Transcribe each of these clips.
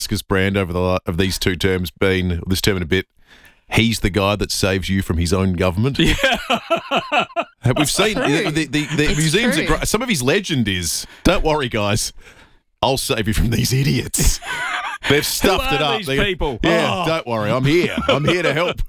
His brand of these two terms been, this term and a bit, he's the guy that saves you from his own government. Yeah. We've seen the museums. Some of his legend is, don't worry, guys, I'll save you from these idiots. They've stuffed it up. These people? Yeah, don't worry, I'm here. I'm here to help.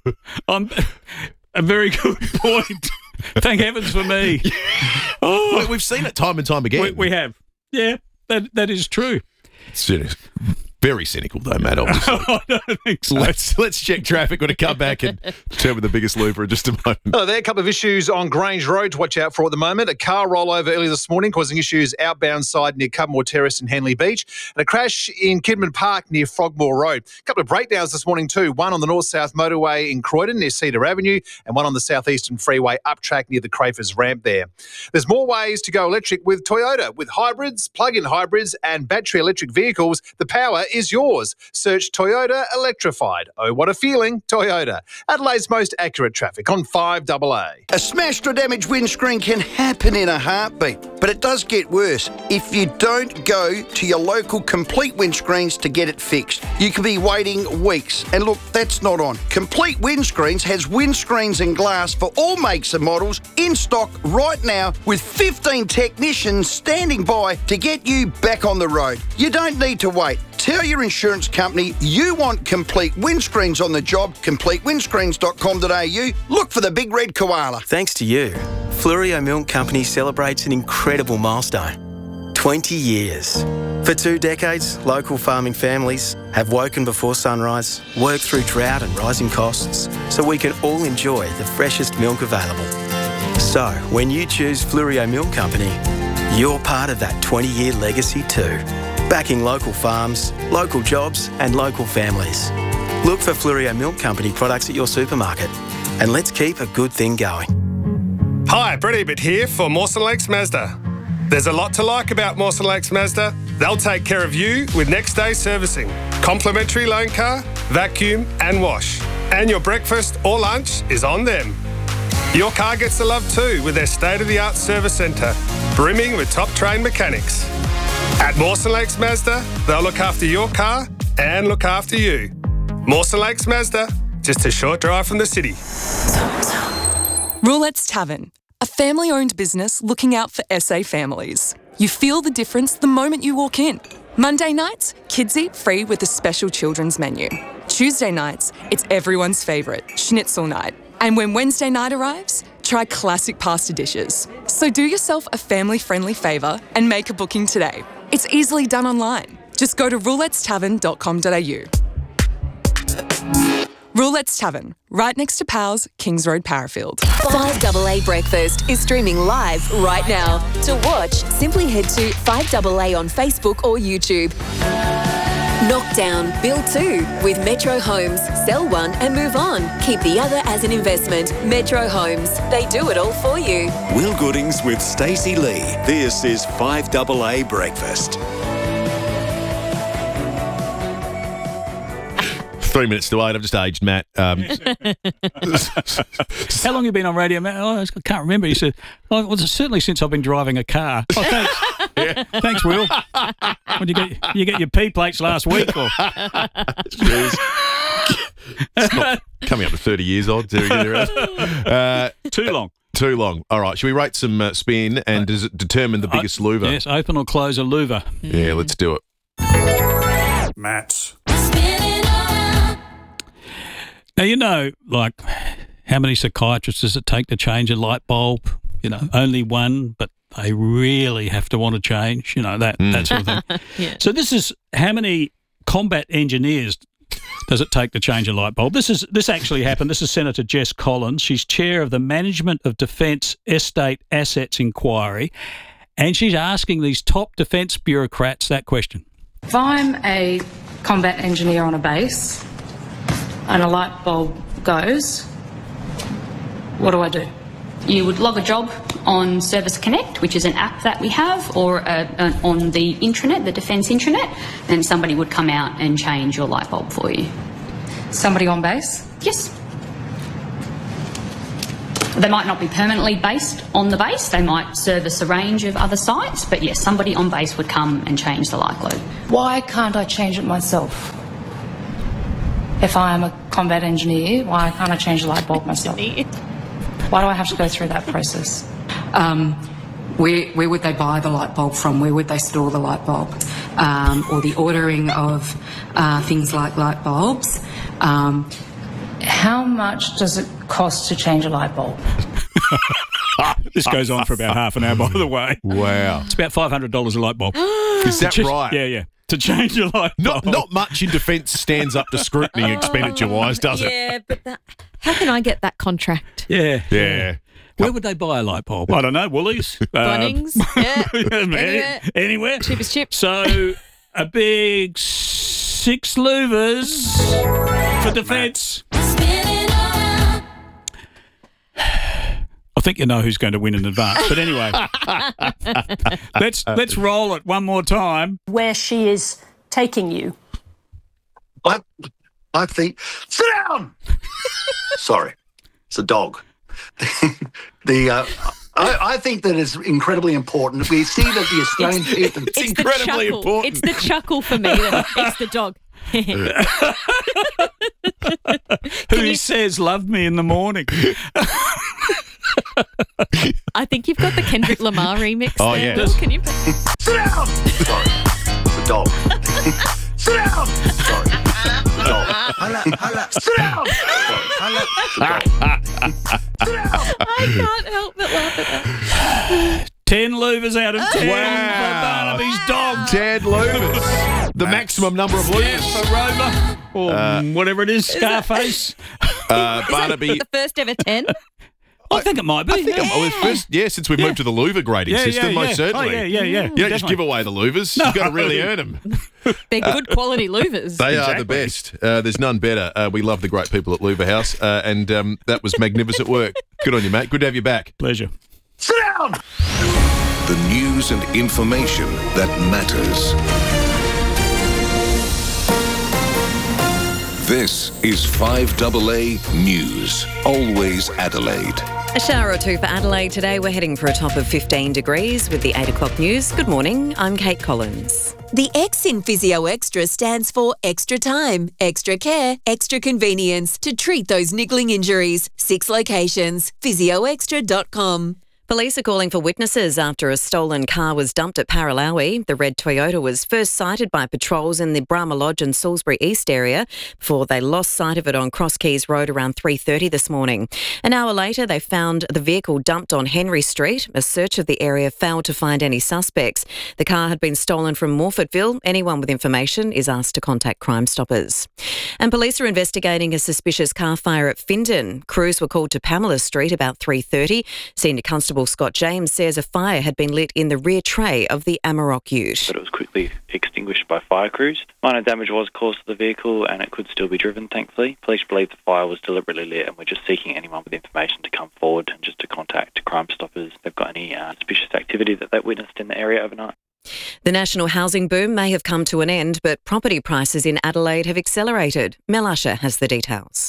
A very good point. Thank heavens for me. Well, we've seen it time and time again. We have. Yeah, that is true. It's very cynical, though, Matt, obviously. I don't think so. Let's check traffic when we come back and determine the biggest loser in just a moment. Hello there. A couple of issues on Grange Road to watch out for at the moment. A car rollover early this morning causing issues outbound side near Cudmore Terrace and Henley Beach. And a crash in Kidman Park near Frogmore Road. A couple of breakdowns this morning too. One on the north-south motorway in Croydon near Cedar Avenue and one on the southeastern freeway up track near the Crafers ramp there. There's more ways to go electric with Toyota. With hybrids, plug-in hybrids and battery electric vehicles, the power is yours. Search Toyota Electrified. Oh, what a feeling, Toyota. Adelaide's most accurate traffic on 5AA. A smashed or damaged windscreen can happen in a heartbeat, but it does get worse if you don't go to your local Complete Windscreens to get it fixed. You could be waiting weeks. And look, that's not on. Complete Windscreens has windscreens and glass for all makes and models in stock right now with 15 technicians standing by to get you back on the road. You don't need to wait. Tell your insurance company you want Complete Windscreens on the job. CompleteWindscreens.com.au. Look for the big red koala. Thanks to you, Fluorio Milk Company celebrates an incredible milestone. 20 years. For 2 decades, local farming families have woken before sunrise, worked through drought and rising costs, so we can all enjoy the freshest milk available. So, when you choose Fluorio Milk Company, you're part of that 20-year legacy too. Backing local farms, local jobs and local families. Look for Fluorio Milk Company products at your supermarket and let's keep a good thing going. Hi, Brett Ebert here for Mawson Lakes Mazda. There's a lot to like about Mawson Lakes Mazda. They'll take care of you with next day servicing, complimentary loan car, vacuum and wash. And your breakfast or lunch is on them. Your car gets the love too with their state-of-the-art service centre, brimming with top-trained mechanics. At Mawson Lakes Mazda, they'll look after your car and look after you. Mawson Lakes Mazda, just a short drive from the city. Roulette's Tavern, a family-owned business looking out for SA families. You feel the difference the moment you walk in. Monday nights, kids eat free with a special children's menu. Tuesday nights, it's everyone's favourite, schnitzel night. And when Wednesday night arrives, try classic pasta dishes. So do yourself a family-friendly favour and make a booking today. It's easily done online. Just go to roulettes.tavern.com.au. Roulette's Tavern, right next to Powell's, Kings Road, Parafield. 5AA Breakfast is streaming live right now. To watch, simply head to 5AA on Facebook or YouTube. Knockdown, build 2 with Metro Homes. Sell one and move on. Keep the other as an investment. Metro Homes. They do it all for you. Will Goodings with Stacey Lee. This is 5AA Breakfast. 3 minutes to 8. I've just aged Matt. How long have you been on radio, Matt? Oh, I can't remember. He said, well, certainly since I've been driving a car. Oh, thanks. Yeah. Thanks, Will. What, you get your P plates last week? Or? Jeez. It's not coming up to 30 years old. Too long. Too long. All right. Should we rate some spin and determine the biggest louver? Yes, open or close a louver. Yeah, let's do it. Matt. Now, you know, like, how many psychiatrists does it take to change a light bulb? You know, only one, but they really have to want to change, you know, that sort of thing. Yeah. So this is how many combat engineers does it take to change a light bulb? This actually happened. This is Senator Jess Collins. She's chair of the Management of Defence Estate Assets Inquiry, and she's asking these top defence bureaucrats that question. If I'm a combat engineer on a base and a light bulb goes, what do? You would log a job on Service Connect, which is an app that we have, or on the intranet, the Defence intranet, and somebody would come out and change your light bulb for you. Somebody on base? Yes. They might not be permanently based on the base. They might service a range of other sites. But yes, somebody on base would come and change the light globe. Why can't I change it myself? If I am a combat engineer, why can't I change the light bulb myself? Why do I have to go through that process? Where would they buy the light bulb from? Where would they store the light bulb? Or the ordering of things like light bulbs. How much does it cost to change a light bulb? This goes on for about half an hour, by the way. Wow. It's about $500 a light bulb. Is that right? Yeah. To change a light bulb. Not much in defence stands up to scrutiny expenditure-wise, does it? Yeah, but how can I get that contract? Yeah. Where would they buy a light bulb? I don't know, Woolies? Bunnings? Anywhere. Cheap as chips. So, a big 6 louvers for defence. I think you know who's going to win in advance. But anyway, let's roll it one more time. Where she is taking you. I think... Sit down! Sorry. It's a dog. I think that it's incredibly important. We see that the Australian people... It's incredibly important. It's the chuckle for me. It's the dog. Who says love me in the morning? I think you've got the Kendrick Lamar remix. Oh, there. yeah. Can you? Sit down! Sorry. It's a dog. Sit down! Sorry. The dog. Sit down! I can't help but laugh at that. 10 louvers out of 10 for Barnaby's dog. 10 louvers. The maximum number of louvers. For Rover. Or whatever it is, Scarface. Barnaby. The first ever 10? I think it might be. I think since we've moved to the louver grading system, most certainly. Oh, yeah. You don't just give away the louvers. You've got to really earn them. They're good quality louvers. They are the best. There's none better. We love the great people at Louver House, and that was magnificent work. Good on you, mate. Good to have you back. Pleasure. Sit down! The news and information that matters. This is 5AA News. Always Adelaide. A shower or two for Adelaide today. We're heading for a top of 15 degrees with the 8 o'clock news. Good morning, I'm Kate Collins. The X in Physio Extra stands for extra time, extra care, extra convenience to treat those niggling injuries. 6 locations, physioextra.com. Police are calling for witnesses after a stolen car was dumped at Paralowie. The red Toyota was first sighted by patrols in the Brahma Lodge and Salisbury East area before they lost sight of it on Cross Keys Road around 3:30 this morning. An hour later, they found the vehicle dumped on Henry Street. A search of the area failed to find any suspects. The car had been stolen from Morfordville. Anyone with information is asked to contact Crime Stoppers. And police are investigating a suspicious car fire at Findon. Crews were called to Pamela Street about 3:30. Senior Constable Scott James says a fire had been lit in the rear tray of the Amarok ute. But it was quickly extinguished by fire crews. Minor damage was caused to the vehicle and it could still be driven, thankfully. Police believe the fire was deliberately lit and we're just seeking anyone with information to come forward and just to contact Crime Stoppers if they've got any suspicious activity that they witnessed in the area overnight. The national housing boom may have come to an end, but property prices in Adelaide have accelerated. Mel Usher has the details.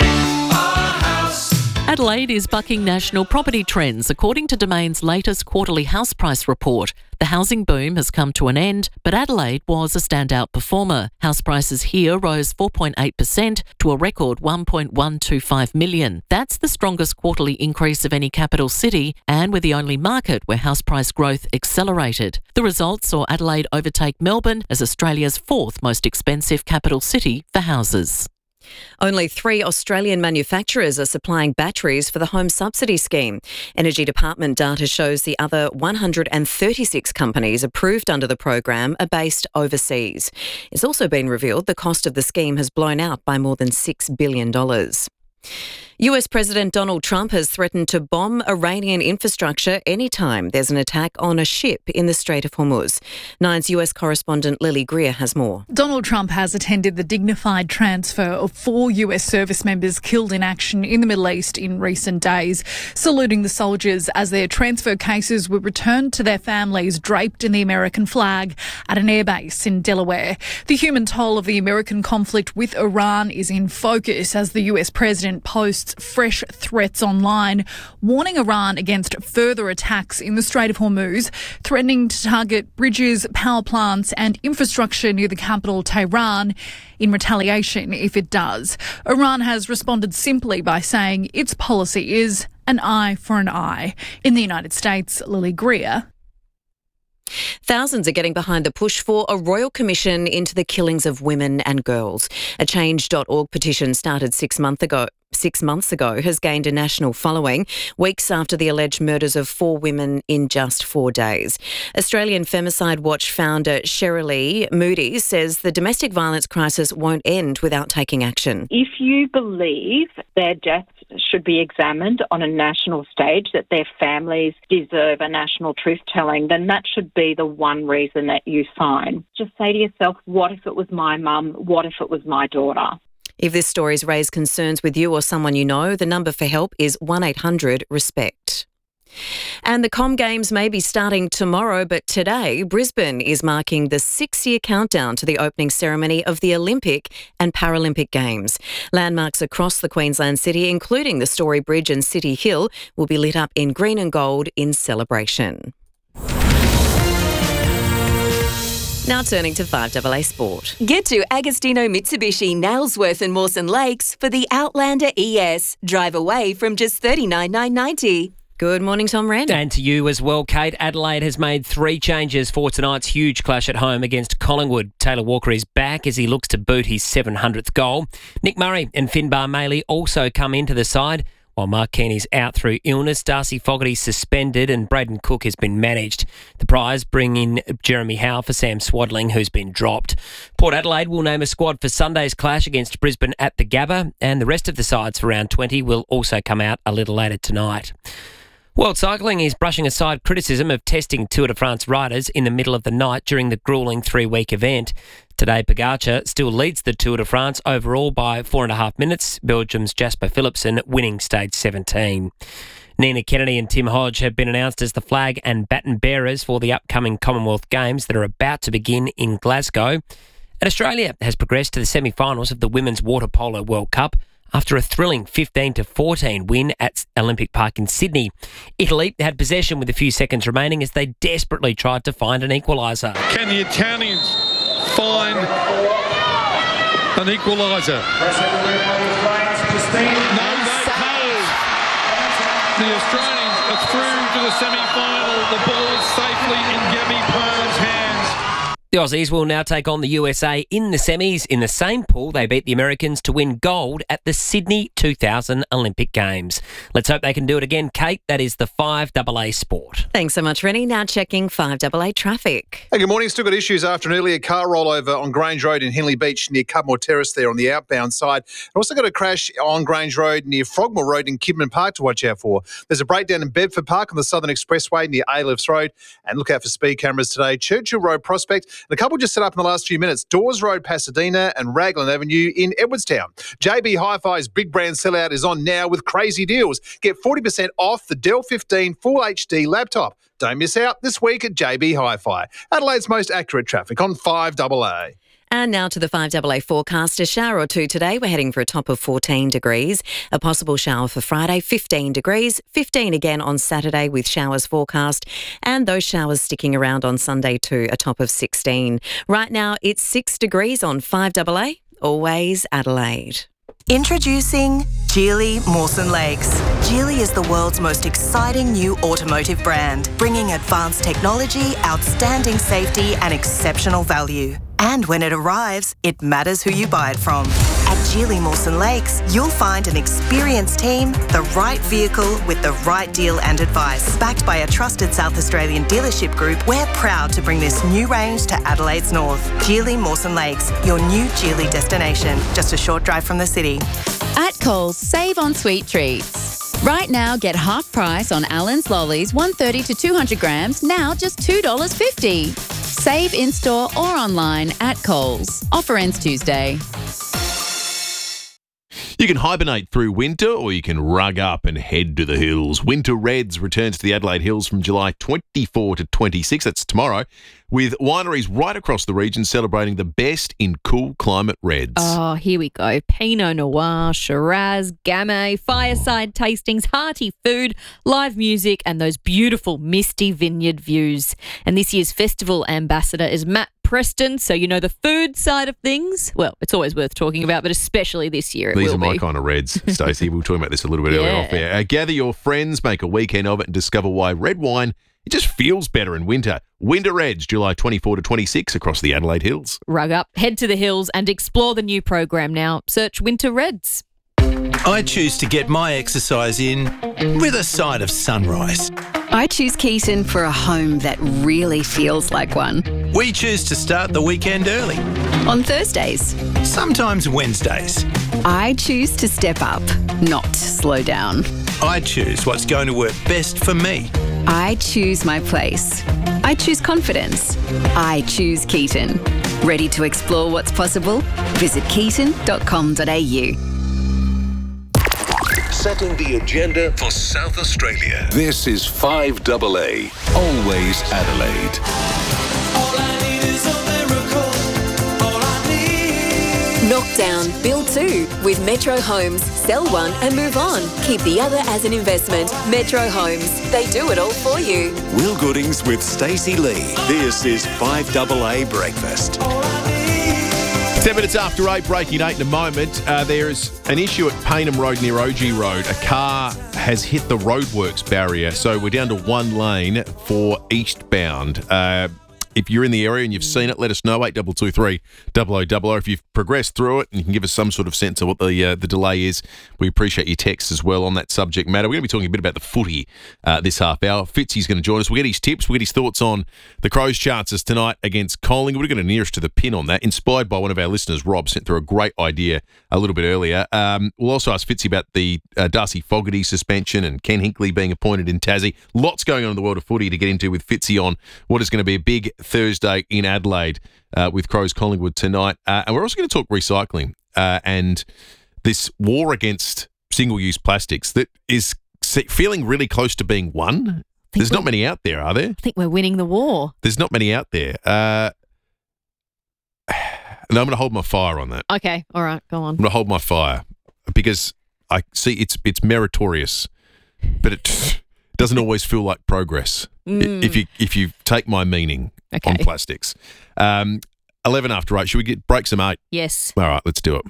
Adelaide is bucking national property trends, according to Domain's latest quarterly house price report. The housing boom has come to an end, but Adelaide was a standout performer. House prices here rose 4.8% to a record $1.125 million. That's the strongest quarterly increase of any capital city, and we're the only market where house price growth accelerated. The result saw Adelaide overtake Melbourne as Australia's 4th most expensive capital city for houses. Only 3 Australian manufacturers are supplying batteries for the home subsidy scheme. Energy Department data shows the other 136 companies approved under the program are based overseas. It's also been revealed the cost of the scheme has blown out by more than $6 billion. US President Donald Trump has threatened to bomb Iranian infrastructure anytime there's an attack on a ship in the Strait of Hormuz. Nine's US correspondent Lily Greer has more. Donald Trump has attended the dignified transfer of 4 US service members killed in action in the Middle East in recent days, saluting the soldiers as their transfer cases were returned to their families draped in the American flag at an airbase in Delaware. The human toll of the American conflict with Iran is in focus as the US president posts posts fresh threats online, warning Iran against further attacks in the Strait of Hormuz, threatening to target bridges, power plants and infrastructure near the capital, Tehran, in retaliation if it does. Iran has responded simply by saying its policy is an eye for an eye. In the United States, Lily Greer. Thousands are getting behind the push for a royal commission into the killings of women and girls. A Change.org petition started 6 months ago has gained a national following, weeks after the alleged murders of 4 women in just 4 days. Australian Femicide Watch founder Sherilee Moody says the domestic violence crisis won't end without taking action. If you believe their deaths should be examined on a national stage, that their families deserve a national truth-telling, then that should be the one reason that you sign. Just say to yourself, what if it was my mum? What if it was my daughter? If this story's raised concerns with you or someone you know, the number for help is 1-800-RESPECT. And the Com Games may be starting tomorrow, but today Brisbane is marking the 6-year countdown to the opening ceremony of the Olympic and Paralympic Games. Landmarks across the Queensland city, including the Story Bridge and City Hill, will be lit up in green and gold in celebration. Now turning to 5AA Sport. Get to Agostino Mitsubishi, Nailsworth and Mawson Lakes for the Outlander ES. Drive away from just $39,990. Good morning, Tom Wren. And to you as well, Kate. Adelaide has made 3 changes for tonight's huge clash at home against Collingwood. Taylor Walker is back as he looks to boot his 700th goal. Nick Murray and Finbar Maley also come into the side, while Mark Keeney's out through illness. Darcy Fogarty's suspended and Braden Cook has been managed. The Prize bring in Jeremy Howe for Sam Swadling, who's been dropped. Port Adelaide will name a squad for Sunday's clash against Brisbane at the Gabba, and the rest of the sides for round 20 will also come out a little later tonight. World Cycling is brushing aside criticism of testing Tour de France riders in the middle of the night during the gruelling 3-week event. Today, Pogacar still leads the Tour de France overall by 4.5 minutes, Belgium's Jasper Philipsen winning stage 17. Nina Kennedy and Tim Hodge have been announced as the flag and baton bearers for the upcoming Commonwealth Games that are about to begin in Glasgow. And Australia has progressed to the semi-finals of the Women's Water Polo World Cup after a thrilling 15-14 win at Olympic Park in Sydney. Italy had possession with a few seconds remaining as they desperately tried to find an equaliser. Can the Italians find an equaliser? No, they can't. The Australians are through to the semi-final. The ball is safely in Gabby Parr's hands. The Aussies will now take on the USA in the semis. In the same pool, they beat the Americans to win gold at the Sydney 2000 Olympic Games. Let's hope they can do it again, Kate. That is the 5AA Sport. Thanks so much, Rennie. Now checking 5AA traffic. Hey, good morning. Still got issues after an earlier car rollover on Grange Road in Henley Beach near Cudmore Terrace there on the outbound side. Also got a crash on Grange Road near Frogmore Road in Kidman Park to watch out for. There's a breakdown in Bedford Park on the Southern Expressway near A-Lifts Road. And look out for speed cameras today. Churchill Road Prospect. And a couple just set up in the last few minutes. Dawes Road, Pasadena and Raglan Avenue in Edwardstown. JB Hi-Fi's big brand sellout is on now with crazy deals. Get 40% off the Dell 15 Full HD laptop. Don't miss out this week at JB Hi-Fi. Adelaide's most accurate traffic on 5AA. And now to the 5AA forecast. A shower or two today. We're heading for a top of 14 degrees. A possible shower for Friday, 15 degrees. 15 again on Saturday with showers forecast. And those showers sticking around on Sunday too, a top of 16. Right now, it's 6 degrees on 5AA. Always Adelaide. Introducing Geely Mawson Lakes. Geely is the world's most exciting new automotive brand, bringing advanced technology, outstanding safety and exceptional value. And when it arrives, it matters who you buy it from. At Geely Mawson Lakes, you'll find an experienced team, the right vehicle with the right deal and advice. Backed by a trusted South Australian dealership group, we're proud to bring this new range to Adelaide's north. Geely Mawson Lakes, your new Geely destination, just a short drive from the city. At Coles, save on sweet treats. Right now, get half price on Allen's Lollies, 130 to 200 grams, now just $2.50. Save in-store or online at Coles. Offer ends Tuesday. You can hibernate through winter or you can rug up and head to the hills. Winter Reds returns to the Adelaide Hills from July 24 to 26. That's tomorrow, with wineries right across the region celebrating the best in cool climate reds. Oh, here we go. Pinot Noir, Shiraz, Gamay, fireside tastings, hearty food, live music, and those beautiful misty vineyard views. And this year's festival ambassador is Matt Preston, so you know the food side of things. Well, it's always worth talking about, but especially this year it These will are my be. kind of reds, Stacey. We were talking about this a little bit earlier off air. Gather your friends, make a weekend of it, and discover why red wine, it just feels better in winter. Winter Reds, July 24 to 26 across the Adelaide Hills. Rug up, head to the hills and explore the new program now. Search Winter Reds. I choose to get my exercise in with a side of sunrise. I choose Keaton for a home that really feels like one. We choose to start the weekend early. On Thursdays. Sometimes Wednesdays. I choose to step up, not slow down. I choose what's going to work best for me. I choose my place. I choose confidence. I choose Keaton. Ready to explore what's possible? Visit keaton.com.au. Setting the agenda for South Australia. This is 5AA, always Adelaide. Knock down, build two with Metro Homes. Sell one and move on. Keep the other as an investment. Metro Homes. They do it all for you. Will Goodings with Stacey Lee. This is 5AA Breakfast. 10 minutes after 8, breaking 8 in a moment. There is an issue at Paynham Road near OG Road. A car has hit the roadworks barrier, so we're down to one lane for eastbound. If you're in the area and you've seen it, let us know, 8223 0000. If you've progressed through it and you can give us some sort of sense of what the delay is, we appreciate your texts as well on that subject matter. We're going to be talking a bit about the footy this half hour. Fitzy's going to join us. We'll get his tips. We'll get his thoughts on the Crows' chances tonight against Collingwood. We're going to nearest to the pin on that, inspired by one of our listeners, Rob, sent through a great idea a little bit earlier. We'll also ask Fitzy about the Darcy Fogarty suspension and Ken Hinkley being appointed in Tassie. Lots going on in the world of footy to get into with Fitzy on what is going to be a big Thursday in Adelaide with Crows Collingwood tonight. And we're also going to talk recycling and this war against single-use plastics that is feeling really close to being won. There's not many out there, are there? I think we're winning the war. There's not many out there. And I'm going to hold my fire on that. Okay, all right, go on. I'm going to hold my fire because I see it's meritorious, but it doesn't always feel like progress if you take my meaning on plastics. 11 after 8. Should we break some 8? Yes. All right, let's do it.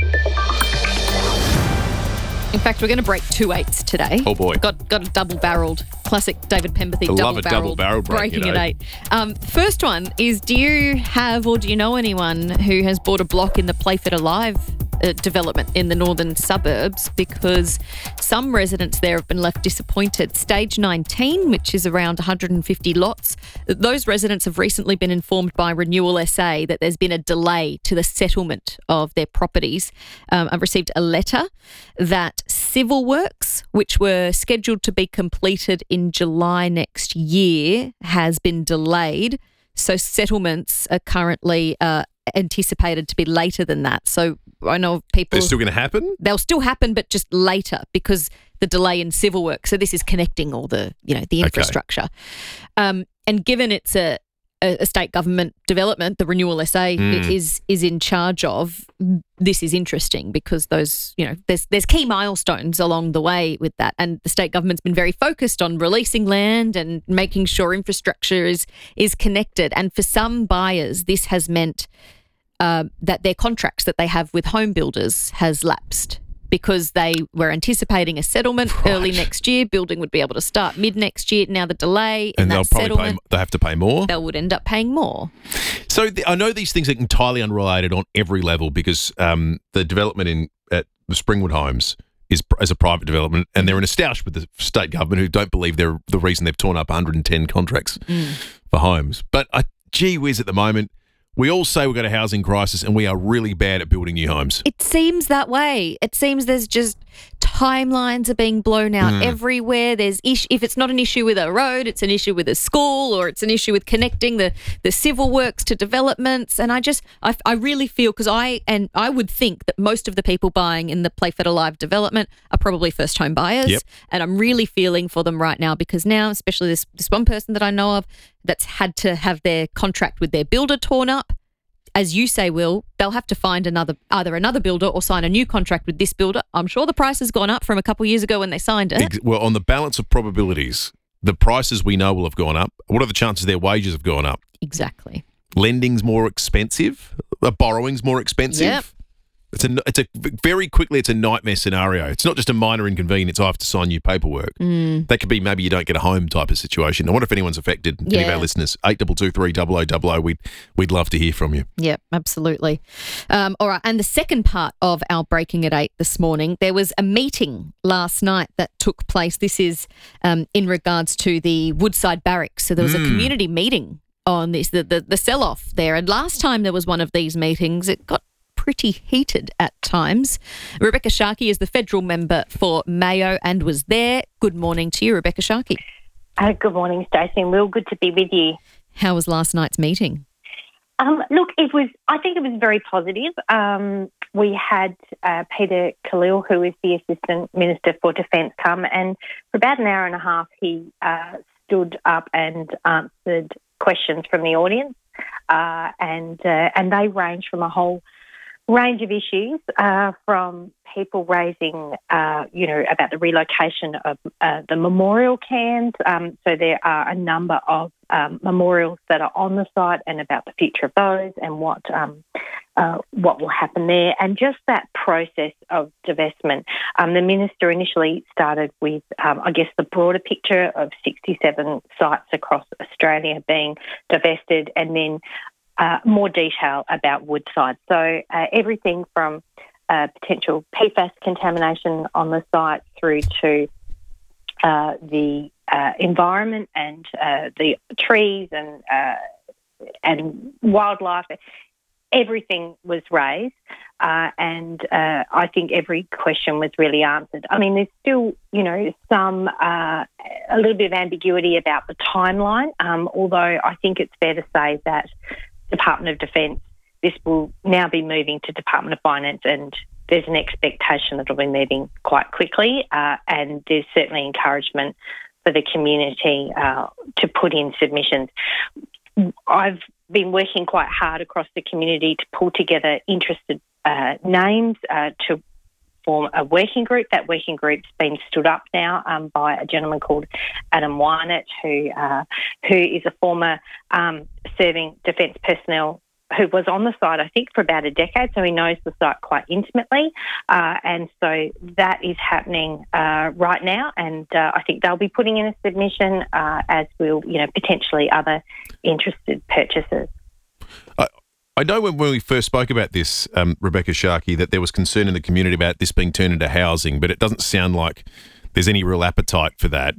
In fact, we're going to break 2 8s today. Oh, boy. Got a double-barrelled, classic David Pemberthy double-barrelled breaking at 8. First one is, do you have or do you know anyone who has bought a block in the Playford Alive development in the northern suburbs? Because some residents there have been left disappointed. Stage 19, which is around 150 lots, those residents have recently been informed by Renewal SA that there's been a delay to the settlement of their properties. I've received a letter that civil works, which were scheduled to be completed in July next year, has been delayed. So settlements are currently anticipated to be later than that. So I know of people... They're still going to happen? They'll still happen, but just later because the delay in civil work. So this is connecting all the, the infrastructure. And given it's a state government development, the Renewal SA is in charge of, this is interesting because those, there's key milestones along the way with that. And the state government's been very focused on releasing land and making sure infrastructure is connected. And for some buyers, this has meant that their contracts that they have with home builders has lapsed because they were anticipating a settlement early next year. Building would be able to start mid next year. Now the delay in they'll that probably settlement, they have to pay more. They would end up paying more. So I know these things are entirely unrelated on every level because the development at the Springwood Homes is as a private development, and they're in a stoush with the state government who don't believe they're the reason they've torn up 110 contracts for homes. But gee whiz, at the moment, we all say we've got a housing crisis and we are really bad at building new homes. It seems that way. It seems there's just timelines are being blown out everywhere. There's if it's not an issue with a road, it's an issue with a school, or it's an issue with connecting the civil works to developments. And I really feel, because I would think that most of the people buying in the Playford Alive development are probably first home buyers. Yep. And I'm really feeling for them right now, because now, especially this one person that I know of that's had to have their contract with their builder torn up. As you say, Will, they'll have to find either another builder or sign a new contract with this builder. I'm sure the price has gone up from a couple of years ago when they signed it. Well, on the balance of probabilities, the prices we know will have gone up. What are the chances their wages have gone up? Exactly. Lending's more expensive. Borrowing's more expensive. Yep. It's a nightmare scenario. It's not just a minor inconvenience. I have to sign new paperwork. That could be maybe you don't get a home type of situation. I wonder if anyone's affected. Any of our listeners, 8223 we'd love to hear from you. Yep, absolutely. All right, and the second part of our Breaking at 8 this morning, there was a meeting last night that took place. This is in regards to the Woodside Barracks. So there was a community meeting on this, the sell-off there. And last time there was one of these meetings, it got pretty heated at times. Rebecca Sharkey is the federal member for Mayo and was there. Good morning to you, Rebecca Sharkey. Good morning, Stacey and Will. Good to be with you. How was last night's meeting? Look, I think it was very positive. We had Peter Khalil, who is the Assistant Minister for Defence, come, and for about an hour and a half he stood up and answered questions from the audience, and they range from a whole range of issues, from people raising, about the relocation of the memorial cairns. So there are a number of memorials that are on the site, and about the future of those and what will happen there, and just that process of divestment. The minister initially started with, the broader picture of 67 sites across Australia being divested, and then more detail about Woodside. So everything from potential PFAS contamination on the site through to the environment and the trees and wildlife. Everything was raised, and I think every question was really answered. I mean, there's still, some a little bit of ambiguity about the timeline, although I think it's fair to say that Department of Defence, this will now be moving to Department of Finance, and there's an expectation that it'll be moving quite quickly, and there's certainly encouragement for the community to put in submissions. I've been working quite hard across the community to pull together interested names to form a working group. That working group's been stood up now by a gentleman called Adam Wynett, who is a former serving defence personnel who was on the site, I think, for about a decade, so he knows the site quite intimately. And so that is happening right now, and I think they'll be putting in a submission, as will, potentially other interested purchasers. I know when we first spoke about this, Rebecca Sharkey, that there was concern in the community about this being turned into housing, but it doesn't sound like there's any real appetite for that.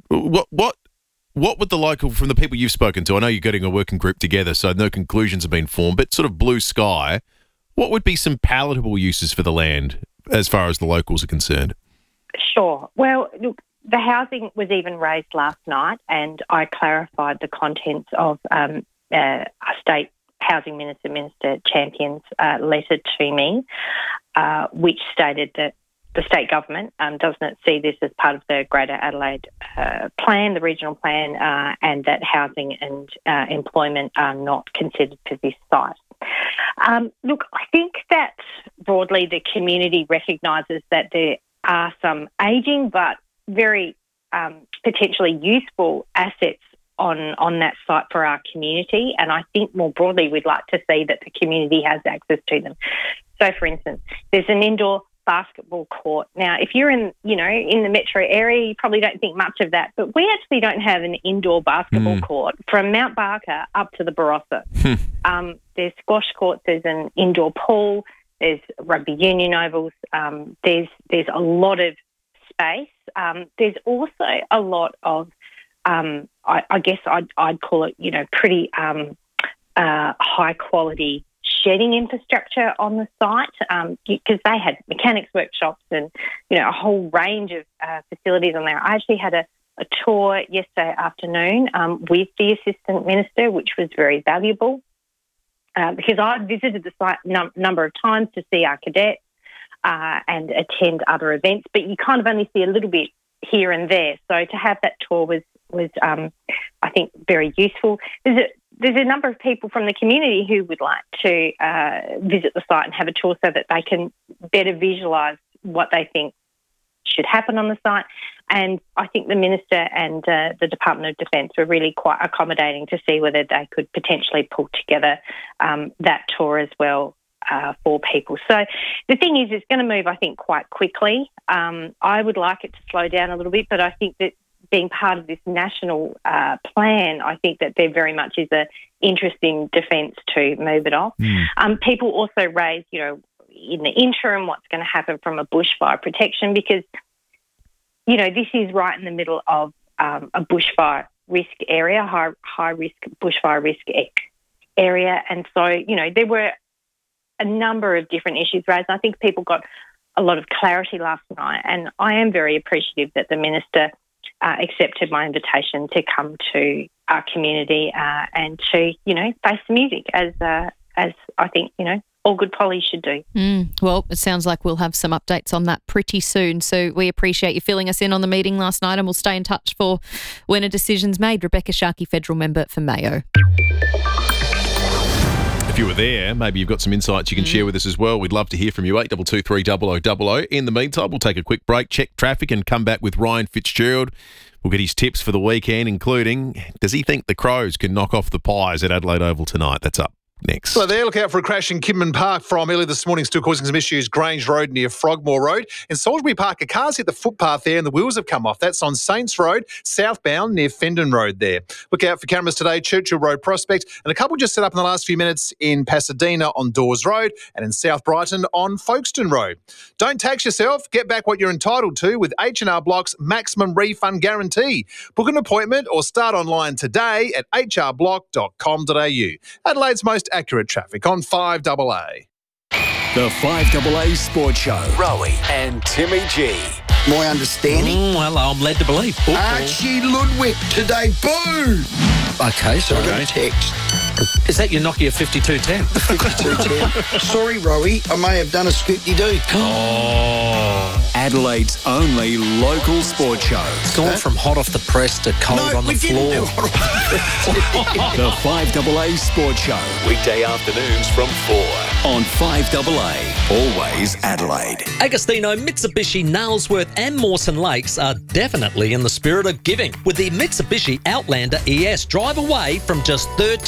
What would the local, from the people you've spoken to, I know you're getting a working group together, so no conclusions have been formed, but sort of blue sky, what would be some palatable uses for the land as far as the locals are concerned? Sure. Well, look, the housing was even raised last night, and I clarified the contents of a state Housing Minister, Minister Champion's letter to me, which stated that the state government doesn't see this as part of the Greater Adelaide plan, the regional plan, and that housing and employment are not considered for this site. Look, I think that broadly the community recognises that there are some ageing but very potentially useful assets on that site for our community, and I think more broadly we'd like to see that the community has access to them. So, for instance, there's an indoor basketball court. Now, if you're in the metro area, you probably don't think much of that, but we actually don't have an indoor basketball court from Mount Barker up to the Barossa. There's squash courts, there's an indoor pool, there's rugby union ovals, there's a lot of space. There's also a lot of I guess I'd call it, pretty high quality shedding infrastructure on the site, because they had mechanics workshops and, a whole range of facilities on there. I actually had a tour yesterday afternoon with the Assistant Minister, which was very valuable, because I visited the site a number of times to see our cadets and attend other events, but you kind of only see a little bit here and there. So to have that tour was I think, very useful. There's a number of people from the community who would like to visit the site and have a tour so that they can better visualise what they think should happen on the site. And I think the Minister and the Department of Defence were really quite accommodating to see whether they could potentially pull together that tour as well for people. So the thing is, it's going to move, I think, quite quickly. I would like it to slow down a little bit, but I think that being part of this national plan, I think that there very much is an interest in Defence to move it off. People also raise, in the interim, what's going to happen from a bushfire protection, because, this is right in the middle of a bushfire risk area, high risk bushfire risk area. And so, there were a number of different issues raised. I think people got a lot of clarity last night, and I am very appreciative that the Minister accepted my invitation to come to our community and to, face the music as I think, all good pollies should do. Well, it sounds like we'll have some updates on that pretty soon. So we appreciate you filling us in on the meeting last night, and we'll stay in touch for when a decision's made. Rebecca Sharkey, federal member for Mayo. If you were there, maybe you've got some insights you can share with us as well. We'd love to hear from you, 8223 0000. In the meantime, we'll take a quick break, check traffic and come back with Ryan Fitzgerald. We'll get his tips for the weekend, including, does he think the Crows can knock off the Pies at Adelaide Oval tonight? That's up next. So there, look out for a crash in Kidman Park from early this morning, still causing some issues. Grange Road near Frogmore Road. In Salisbury Park, a car's hit the footpath there and the wheels have come off. That's on Saints Road, southbound near Fendon Road there. Look out for cameras today, Churchill Road Prospect, and a couple just set up in the last few minutes in Pasadena on Dawes Road and in South Brighton on Folkestone Road. Don't tax yourself. Get back what you're entitled to with H&R Block's maximum refund guarantee. Book an appointment or start online today at hrblock.com.au. Adelaide's most accurate traffic on 5AA. The 5AA Sports Show. Rowie and Timmy G. My understanding? Well, I'm led to believe. Archie Ludwig today. Boo! Okay, So I got a text. Is that your Nokia 5210? 5210. Sorry, Rowie. I may have done a scoop-de-doo. Adelaide's only local sports show. It's gone from hot off the press to cold on the floor. The 5AA Sports Show. Weekday afternoons from 4 on 5AA. Always Adelaide. Agostino, Mitsubishi, Nailsworth and Mawson Lakes are definitely in the spirit of giving with the Mitsubishi Outlander ES. Drive away from just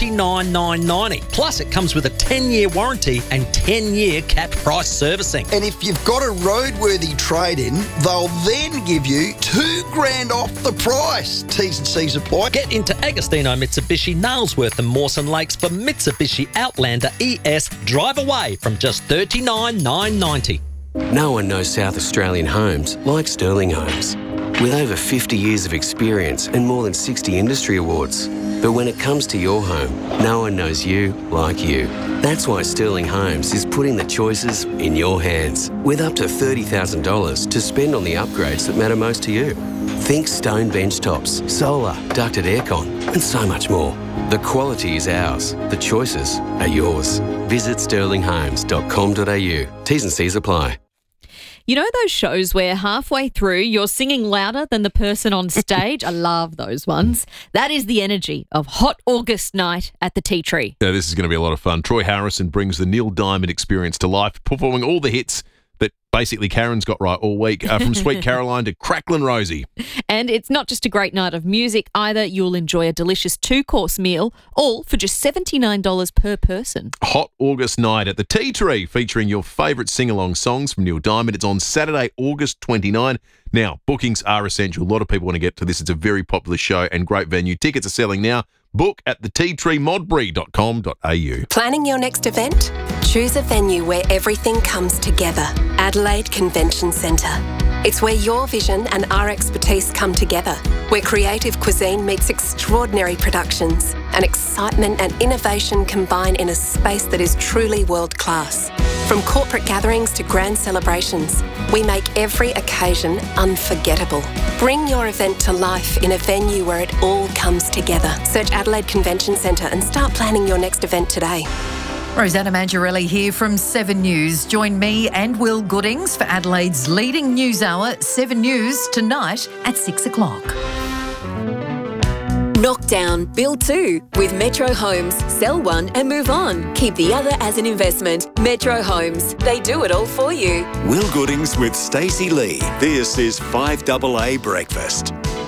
$39,990. Plus, it comes with a 10-year warranty and 10-year capped price servicing. And if you've got a roadworthy trade-in, they'll then give you $2,000 off the price. T's and C's apply. Get into Agostino, Mitsubishi, Nailsworth and Mawson Lakes for Mitsubishi Outlander ES. Drive away from just $39,990. No one knows South Australian homes like Sterling Homes. With over 50 years of experience and more than 60 industry awards. But when it comes to your home, no one knows you like you. That's why Sterling Homes is putting the choices in your hands, with up to $30,000 to spend on the upgrades that matter most to you. Think stone bench tops, solar, ducted aircon, and so much more. The quality is ours. The choices are yours. Visit sterlinghomes.com.au. T's and C's apply. You know those shows where halfway through you're singing louder than the person on stage? I love those ones. That is the energy of Hot August Night at the Tea Tree. Yeah, this is going to be a lot of fun. Troy Harrison brings the Neil Diamond experience to life, performing all the hits that basically Karen's got right all week, from Sweet Caroline to Cracklin' Rosie. And it's not just a great night of music either. You'll enjoy a delicious 2-course meal, all for just $79 per person. Hot August Night at the Tea Tree, featuring your favourite sing-along songs from Neil Diamond. It's on Saturday, August 29. Now, bookings are essential. A lot of people want to get to this. It's a very popular show and great venue. Tickets are selling now. Book at theteatreemodbury.com.au. Planning your next event? Choose a venue where everything comes together. Adelaide Convention Centre. It's where your vision and our expertise come together, where creative cuisine meets extraordinary productions, and excitement and innovation combine in a space that is truly world-class. From corporate gatherings to grand celebrations, we make every occasion unforgettable. Bring your event to life in a venue where it all comes together. Search Adelaide Convention Centre and start planning your next event today. Rosanna Mangiarelli here from 7 News. Join me and Will Goodings for Adelaide's leading news hour, 7 News, tonight at 6 o'clock. Knock down, build two with Metro Homes. Sell one and move on. Keep the other as an investment. Metro Homes. They do it all for you. Will Goodings with Stacey Lee. This is 5AA Breakfast.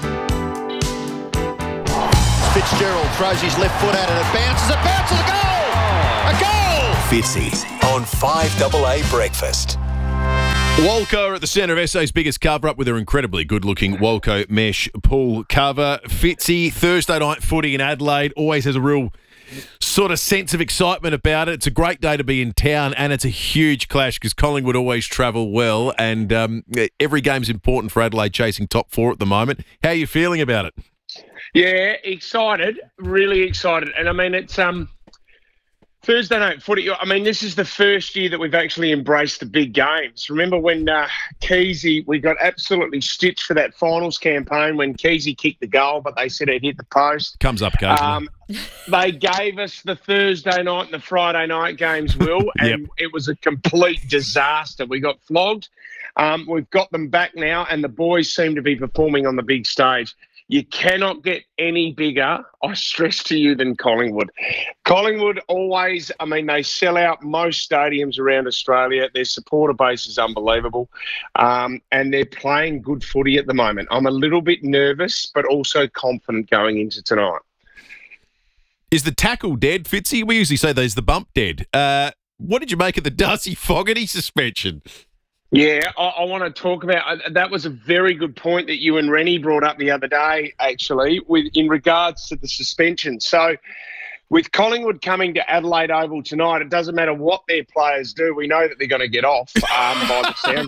Fitzgerald throws his left foot at it. It bounces. It bounces. A goal! A goal! Fitzy on 5AA Breakfast. Walco are at the centre of SA's biggest cover-up with their incredibly good-looking Walco mesh pool cover. Fitzy, Thursday night footy in Adelaide, always has a real sort of sense of excitement about it. It's a great day to be in town, and it's a huge clash because Collingwood always travel well, and every game's important for Adelaide chasing top 4 at the moment. How are you feeling about it? Yeah, excited, really excited. And, I mean, it's Thursday night footy. I mean, this is the first year that we've actually embraced the big games. Remember when Keezy, we got absolutely stitched for that finals campaign when Keezy kicked the goal, but they said it hit the post. Comes up occasionally. They gave us the Thursday night and the Friday night games, Will, and It was a complete disaster. We got flogged. We've got them back now, and the boys seem to be performing on the big stage. You cannot get any bigger, I stress to you, than Collingwood. Collingwood always, I mean, they sell out most stadiums around Australia. Their supporter base is unbelievable, and they're playing good footy at the moment. I'm a little bit nervous, but also confident going into tonight. Is the tackle dead, Fitzy? We usually say there's the bump dead. What did you make of the Darcy Fogarty suspension? Yeah, I want to talk about that. Was a very good point that you and Rennie brought up the other day, actually, in regards to the suspension. So, with Collingwood coming to Adelaide Oval tonight, it doesn't matter what their players do. We know that they're going to get off by the sounds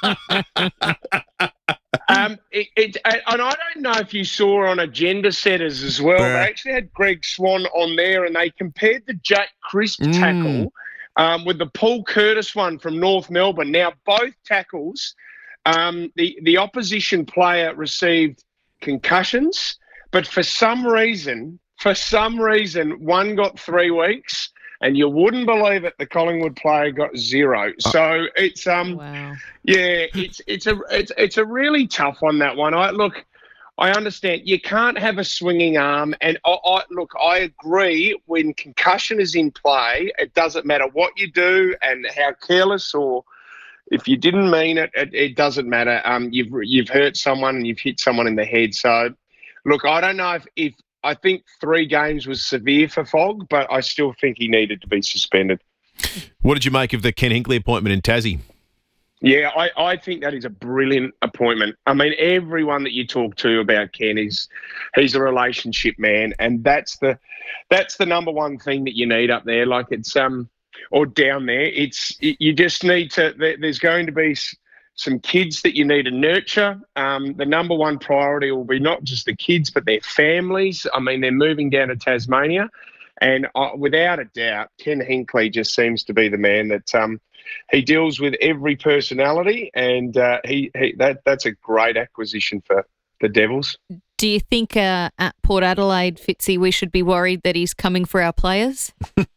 of it. And I don't know if you saw on Agenda Setters as well. They actually had Greg Swan on there, and they compared the Jack Crisp tackle with the Paul Curtis one from North Melbourne. Now, both tackles, the opposition player received concussions, but for some reason, one got 3 weeks, and you wouldn't believe it, the Collingwood player got 0. So it's wow. Yeah, it's a really tough one, that one. I understand you can't have a swinging arm, and I agree. When concussion is in play, it doesn't matter what you do and how careless, or if you didn't mean it, it doesn't matter. You've hurt someone and you've hit someone in the head. So, look, I don't know if I think 3 games was severe for Fogg, but I still think he needed to be suspended. What did you make of the Ken Hinkley appointment in Tassie? Yeah, I think that is a brilliant appointment. I mean, everyone that you talk to about Ken he's a relationship man, and that's the number one thing that you need up there. Like it's or down there, you just need to. There's going to be some kids that you need to nurture. The number one priority will be not just the kids, but their families. I mean, they're moving down to Tasmania, and without a doubt, Ken Hinkley just seems to be the man that. He deals with every personality, and that's a great acquisition for the Devils. Do you think at Port Adelaide, Fitzy, we should be worried that he's coming for our players?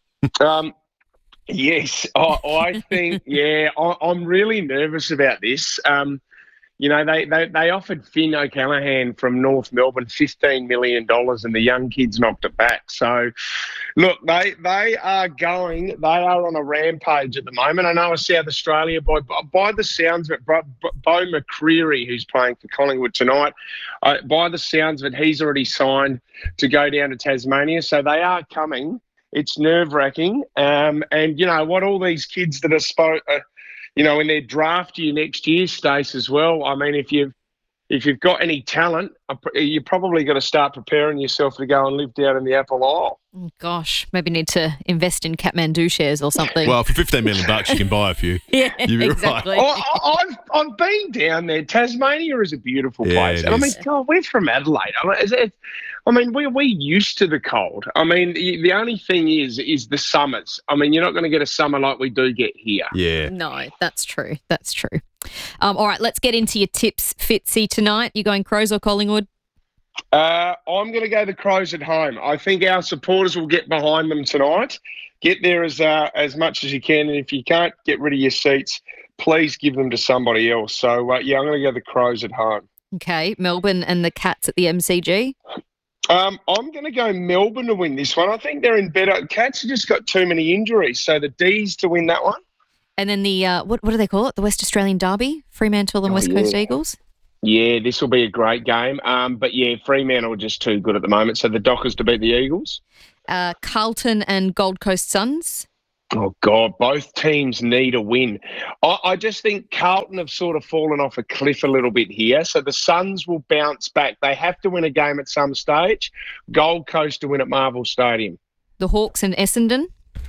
Yes, I think, I'm really nervous about this. They offered Finn O'Callaghan from North Melbourne $15 million, and the young kids knocked it back. So, look, they are on a rampage at the moment. I know South Australia, by the sounds of it, Bo McCreary, who's playing for Collingwood tonight, by the sounds of it, he's already signed to go down to Tasmania. So they are coming. It's nerve-wracking. And you know what, all these kids that are in their draft year next year, Stace, as well. I mean, if you've got any talent, you probably got to start preparing yourself to go and live down in the Apple Isle. Oh, gosh, maybe need to invest in Kathmandu shares or something. Well, for $15 million you can buy a few. Yeah, exactly. Right. I've been down there. Tasmania is a beautiful place. And I mean, God, we're from Adelaide. I mean, we're used to the cold. I mean, the only thing is the summers. I mean, you're not going to get a summer like we do get here. Yeah. No, that's true. That's true. All right, let's get into your tips, Fitzy, tonight. You going Crows or Collingwood? I'm going to go the Crows at home. I think our supporters will get behind them tonight. Get there as much as you can, and if you can't get rid of your seats, please give them to somebody else. So, I'm going to go the Crows at home. Okay, Melbourne and the Cats at the MCG? I'm going to go Melbourne to win this one. I think they're in better. Cats have just got too many injuries, so the D's to win that one. And then the, what do they call it? The West Australian Derby? Fremantle and West Coast Eagles? Yeah, this will be a great game. But, Fremantle are just too good at the moment, so the Dockers to beat the Eagles. Carlton and Gold Coast Suns? Oh, God, both teams need a win. I just think Carlton have sort of fallen off a cliff a little bit here, so the Suns will bounce back. They have to win a game at some stage. Gold Coast to win at Marvel Stadium. The Hawks and Essendon?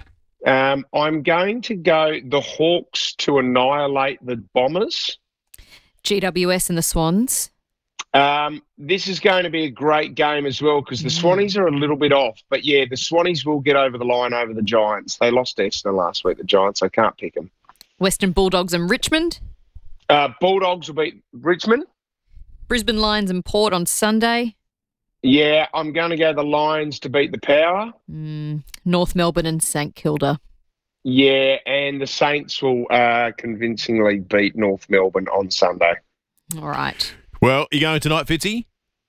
I'm going to go the Hawks to annihilate the Bombers. GWS and the Swans? This is going to be a great game as well because the Swannies are a little bit off. But, the Swannies will get over the line over the Giants. They lost Essendon last week, the Giants. I can't pick them. Western Bulldogs and Richmond? Bulldogs will beat Richmond. Brisbane Lions and Port on Sunday? Yeah, I'm going to go the Lions to beat the Power. North Melbourne and St Kilda? Yeah, and the Saints will convincingly beat North Melbourne on Sunday. All right. Well, you going tonight, Fitzy?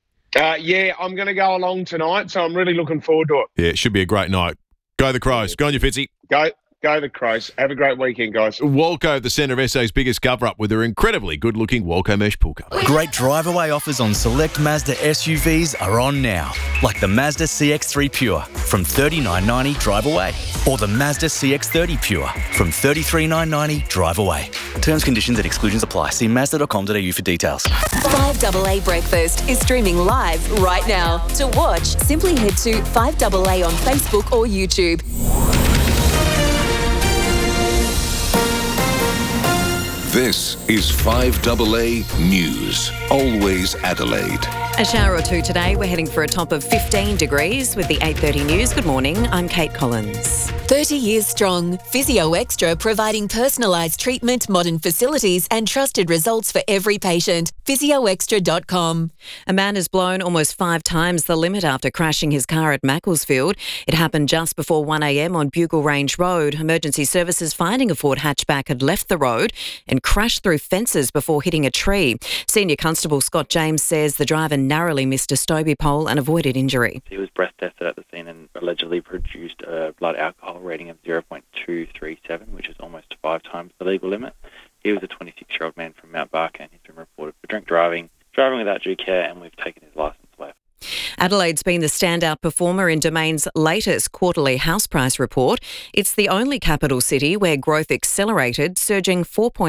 I'm going to go along tonight, so I'm really looking forward to it. Yeah, it should be a great night. Go the Crows. Go on you, Fitzy. Go the Crows. Have a great weekend, guys. Walco, the centre of SA's biggest cover-up with their incredibly good-looking Walco mesh pull cover. Great drive-away offers on select Mazda SUVs are on now, like the Mazda CX-3 Pure from $39.90 drive away, or the Mazda CX-30 Pure from $33,990 drive away. Terms, conditions and exclusions apply. See Mazda.com.au for details. 5AA Breakfast is streaming live right now. To watch, simply head to 5AA on Facebook or YouTube. This is 5AA News. Always Adelaide. A shower or two today. We're heading for a top of 15 degrees with the 8:30 news. Good morning. I'm Kate Collins. 30 years strong. Physio Extra providing personalised treatment, modern facilities and trusted results for every patient. PhysioExtra.com. A man has blown almost 5 times the limit after crashing his car at Macclesfield. It happened just before 1 a.m. on Bugle Range Road. Emergency services finding a Ford hatchback had left the road and crashed through fences before hitting a tree. Senior Constable Scott James says the driver narrowly missed a Stobie pole and avoided injury. He was breath tested at the scene and allegedly produced a blood alcohol rating of 0.237, which is almost 5 times the legal limit. He was a 26-year-old man from Mount Barker and he's been reported for drink driving without due care, and we've taken his licence away. Adelaide been the standout performer in Domain's latest quarterly house price report. It's the only capital city where growth accelerated, surging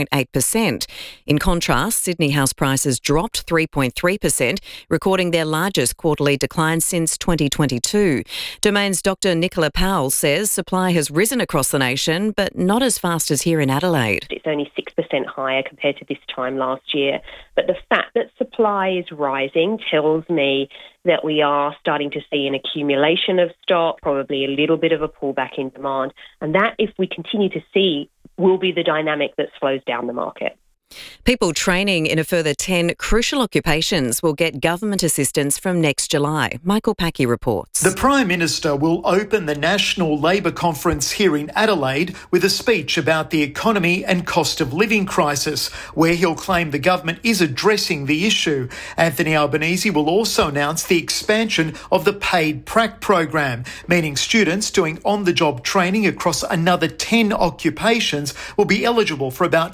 4.8%. In contrast, Sydney house prices dropped 3.3%, recording their largest quarterly decline since 2022. Domain's Dr. Nicola Powell says supply has risen across the nation, but not as fast as here in Adelaide. It's only 6% higher compared to this time last year. But the fact that supply is rising tells me that we are starting to see an accumulation of stock, probably a little bit of a pullback in demand. And that, if we continue to see, will be the dynamic that slows down the market. People training in a further 10 crucial occupations will get government assistance from next July. Michael Packy reports. The Prime Minister will open the National Labor Conference here in Adelaide with a speech about the economy and cost of living crisis, where he'll claim the government is addressing the issue. Anthony Albanese will also announce the expansion of the paid prac program, meaning students doing on-the-job training across another 10 occupations will be eligible for about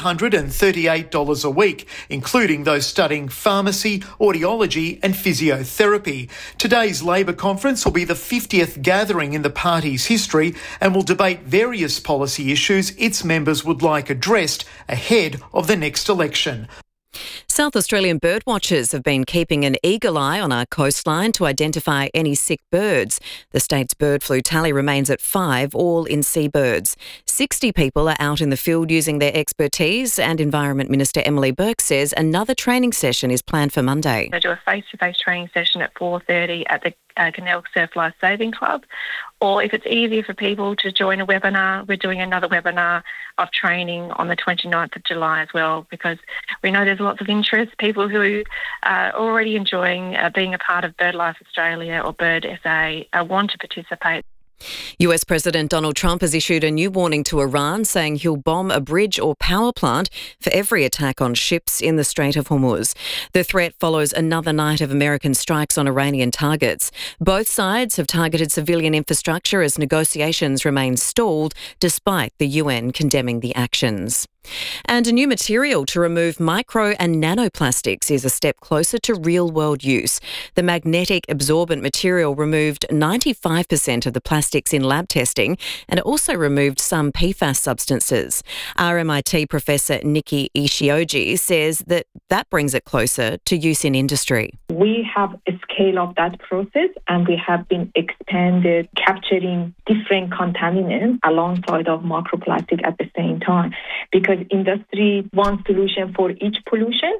$338 a week, including those studying pharmacy, audiology and physiotherapy. Today's Labor conference will be the 50th gathering in the party's history and will debate various policy issues its members would like addressed ahead of the next election. South Australian bird watchers have been keeping an eagle eye on our coastline to identify any sick birds. The state's bird flu tally remains at 5, all in seabirds. 60 people are out in the field using their expertise, and Environment Minister Emily Burke says another training session is planned for Monday. They do a face-to-face training session at 4:30 at the Canal Surf Life Saving Club, or if it's easier for people to join a webinar, we're doing another webinar of training on the 29th of July as well, because we know there's lots of interest, people who are already enjoying being a part of BirdLife Australia or Bird SA want to participate. US President Donald Trump has issued a new warning to Iran, saying he'll bomb a bridge or power plant for every attack on ships in the Strait of Hormuz. The threat follows another night of American strikes on Iranian targets. Both sides have targeted civilian infrastructure as negotiations remain stalled, despite the UN condemning the actions. And a new material to remove micro and nanoplastics is a step closer to real-world use. The magnetic absorbent material removed 95% of the plastics in lab testing, and it also removed some PFAS substances. RMIT Professor Nikki Ishioji says that brings it closer to use in industry. We have scaled up that process, and we have been expanded, capturing different contaminants alongside of microplastic at the same time, because industry wants solution for each pollution.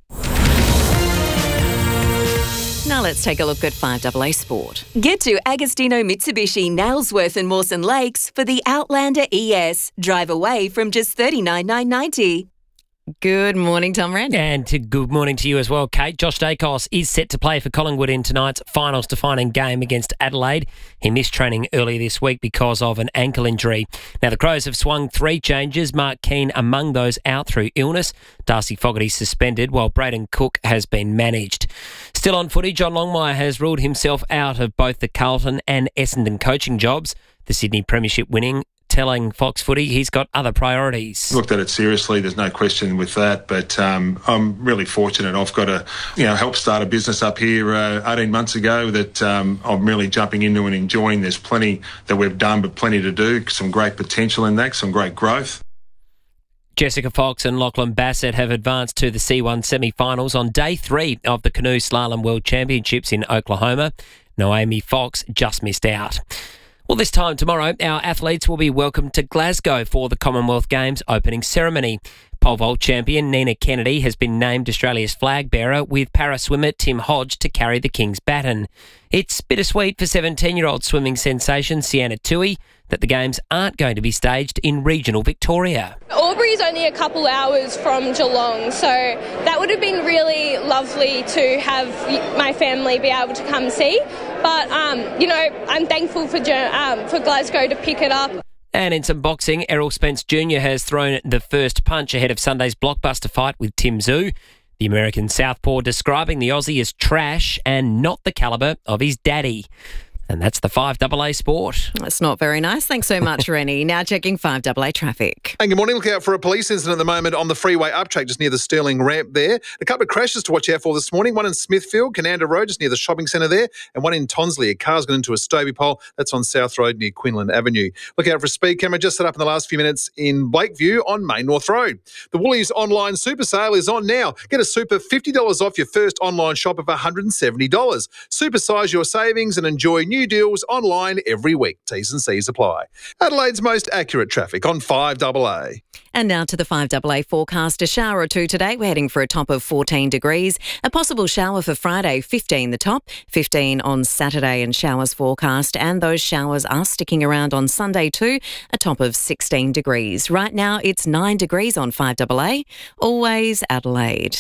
Now let's take a look at 5AA Sport. Get to Agostino Mitsubishi, Nailsworth and Mawson Lakes for the Outlander ES. Drive away from just $39,990. Good morning, Tom Wren. And good morning to you as well, Kate. Josh Dacos is set to play for Collingwood in tonight's finals defining game against Adelaide. He missed training earlier this week because of an ankle injury. Now, the Crows have swung 3 changes, Mark Keane among those out through illness. Darcy Fogarty suspended, while Braden Cook has been managed. Still on footy, John Longmire has ruled himself out of both the Carlton and Essendon coaching jobs. The Sydney Premiership winning telling Fox Footy he's got other priorities. Looked at it seriously, there's no question with that, but I'm really fortunate. I've got to help start a business up here 18 months ago that I'm really jumping into and enjoying. There's plenty that we've done, but plenty to do, some great potential in that, some great growth. Jessica Fox and Lachlan Bassett have advanced to the C1 semi-finals on day 3 of the Canoe Slalom World Championships in Oklahoma. Naomi Fox just missed out. Well, this time tomorrow, our athletes will be welcomed to Glasgow for the Commonwealth Games opening ceremony. Pole vault champion Nina Kennedy has been named Australia's flag bearer, with para-swimmer Tim Hodge to carry the King's baton. It's bittersweet for 17-year-old swimming sensation Sienna Tui that the Games aren't going to be staged in regional Victoria. Albury's only a couple hours from Geelong, so that would have been really lovely to have my family be able to come see. But, I'm thankful for Glasgow to pick it up. And in some boxing, Errol Spence Jr. has thrown the first punch ahead of Sunday's blockbuster fight with Tim Tszyu. The American southpaw describing the Aussie as trash and not the calibre of his daddy. And that's the 5AA Sport. That's not very nice. Thanks so much, Rennie. Now checking 5AA traffic. And good morning. Look out for a police incident at the moment on the freeway uptrack just near the Stirling ramp there. A couple of crashes to watch out for this morning. One in Smithfield, Cananda Road, just near the shopping centre there, and one in Tonsley. A car's gone into a Stobie pole. That's on South Road near Quinlan Avenue. Look out for a speed camera just set up in the last few minutes in Blakeview on Main North Road. The Woolies online super sale is on now. Get a super $50 off your first online shop of $170. Supersize your savings and enjoy new deals online every week. T's and C's apply. Adelaide's most accurate traffic on 5AA. And now to the 5AA forecast. A shower or two today. We're heading for a top of 14 degrees. A possible shower for Friday, 15 the top, 15 on Saturday, and showers forecast. And those showers are sticking around on Sunday too, a top of 16 degrees. Right now it's 9 degrees on 5AA. Always Adelaide.